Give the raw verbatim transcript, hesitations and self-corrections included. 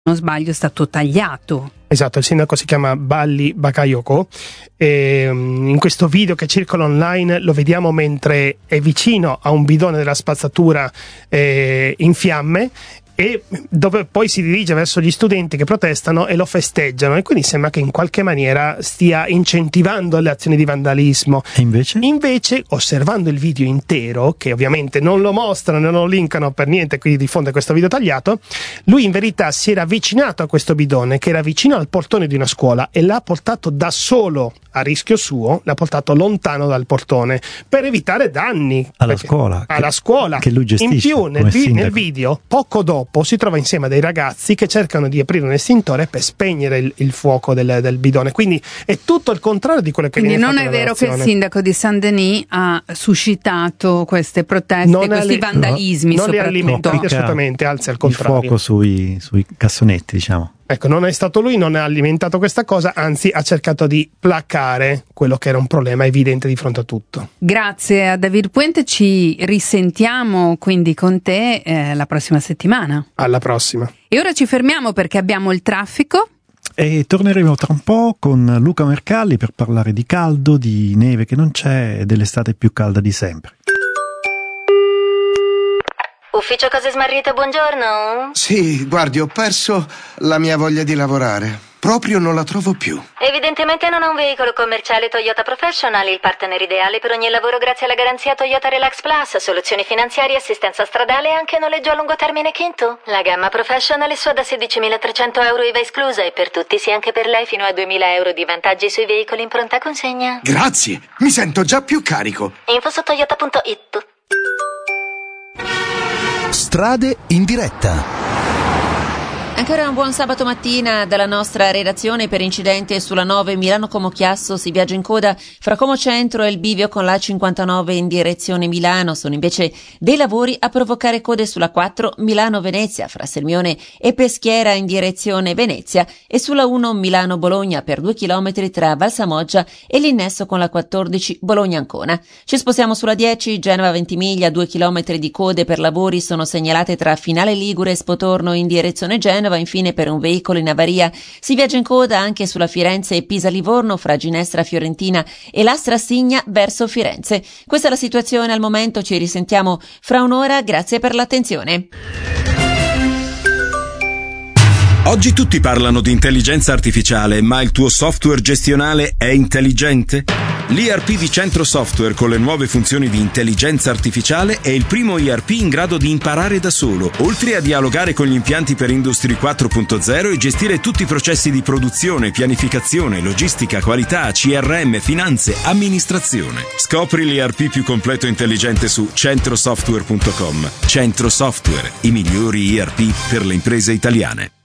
non sbaglio è stato tagliato. Esatto, il sindaco si chiama Balli Bakayoko e in questo video che circola online lo vediamo mentre è vicino a un bidone della spazzatura eh, in fiamme, e dove poi si dirige verso gli studenti che protestano e lo festeggiano, e quindi sembra che in qualche maniera stia incentivando le azioni di vandalismo. E invece? Invece, osservando il video intero, che ovviamente non lo mostrano, non lo linkano per niente, quindi diffonde questo video tagliato, lui in verità si era avvicinato a questo bidone che era vicino al portone di una scuola e l'ha portato da solo, a rischio suo, l'ha portato lontano dal portone per evitare danni alla scuola, alla che, scuola che lui gestisce. In più nel, vi- nel video, poco dopo, si trova insieme a dei ragazzi che cercano di aprire un estintore per spegnere il, il fuoco del, del bidone. Quindi è tutto il contrario di quello che Quindi viene fatto. non è vero che il relazione. sindaco di Saint-Denis ha suscitato queste proteste, non questi li, vandalismi, no, non li soprattutto. alimenta assolutamente, anzi al il contrario. fuoco sui, sui cassonetti, diciamo. Ecco, non è stato lui, non ha alimentato questa cosa, anzi ha cercato di placare quello che era un problema evidente di fronte a tutto. Grazie a David Puente, ci risentiamo quindi con te eh, la prossima settimana. Alla prossima. E ora ci fermiamo perché abbiamo il traffico. E torneremo tra un po' con Luca Mercalli per parlare di caldo, di neve che non c'è e dell'estate più calda di sempre. Ufficio Cose Smarrite, buongiorno. Sì, guardi, ho perso la mia voglia di lavorare. Proprio non la trovo più. Evidentemente non ha un veicolo commerciale Toyota Professional, il partner ideale per ogni lavoro grazie alla garanzia Toyota Relax Plus, soluzioni finanziarie, assistenza stradale e anche noleggio a lungo termine Kinto. La gamma Professional è sua da sedicimilatrecento euro I V A esclusa e per tutti, sì anche per lei, fino a duemila euro di vantaggi sui veicoli in pronta consegna. Grazie, mi sento già più carico. Info su toyota punto it. Strade in diretta. Ancora un buon sabato mattina dalla nostra redazione. Per incidente sulla nove Milano-Como Chiasso si viaggia in coda fra Como Centro e il bivio con la cinquantanove in direzione Milano. Sono invece dei lavori a provocare code sulla quattro Milano-Venezia fra Selmione e Peschiera in direzione Venezia e sulla uno Milano-Bologna per due chilometri tra Valsamoggia e l'innesso con la quattordici Bologna-Ancona. Ci spostiamo sulla dieci Genova-Ventimiglia, due chilometri di code per lavori sono segnalate tra Finale Ligure e Spotorno in direzione Genova. Infine, per un veicolo in avaria si viaggia in coda anche sulla Firenze e Pisa-Livorno fra Ginestra Fiorentina e Lastra Signa verso Firenze. Questa è la situazione al momento, ci risentiamo fra un'ora, grazie per l'attenzione. Oggi tutti parlano di intelligenza artificiale, ma il tuo software gestionale è intelligente? L'I R P di Centro Software con le nuove funzioni di intelligenza artificiale è il primo I R P in grado di imparare da solo, oltre a dialogare con gli impianti per Industry quattro punto zero e gestire tutti i processi di produzione, pianificazione, logistica, qualità, C R M, finanze, amministrazione. Scopri l'I R P più completo e intelligente su centrosoftware punto com. Centro Software, i migliori I R P per le imprese italiane.